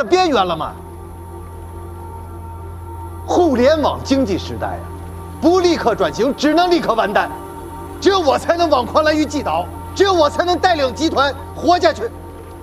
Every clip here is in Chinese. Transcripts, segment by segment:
了边缘了吗？互联网经济时代呀，不立刻转型，只能立刻完蛋。只有我才能网狂澜于既倒，只有我才能带领集团活下去。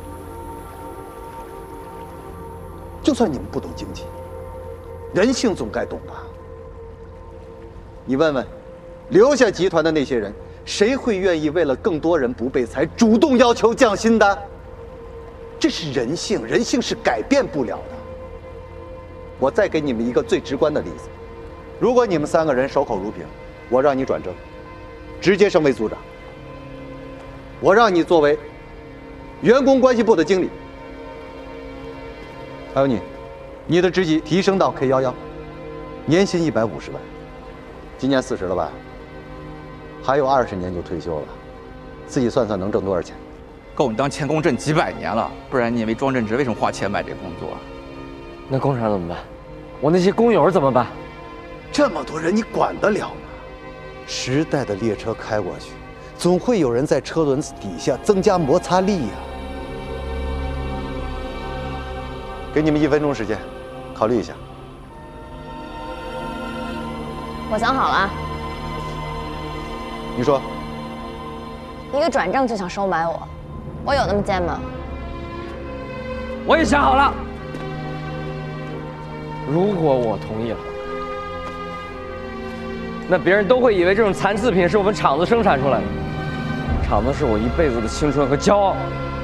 就算你们不懂经济，人性总该懂吧？你问问，留下集团的那些人，谁会愿意为了更多人不被裁，主动要求降薪的？这是人性，人性是改变不了的。我再给你们一个最直观的例子：如果你们3个人守口如瓶，我让你转正，直接升为组长；我让你作为员工关系部的经理。还有你的职级提升到 K11，年薪150万，今年40了吧？还有20年就退休了，自己算算能挣多少钱？ 够你当前工镇几百年了，不然你以为庄振直为什么花钱买这工作？ 那工厂怎么办？我那些工友怎么办？ 这么多人你管得了吗？时代的列车开过去，总会有人在车轮子底下增加摩擦力呀。给你们1分钟时间，考虑一下。 我想好了， 你说。 一个转正就想收买我，我有那么贱吗？ 我也想好了，如果我同意了，那别人都会以为这种残次品是我们厂子生产出来的。厂子是我一辈子的青春和骄傲，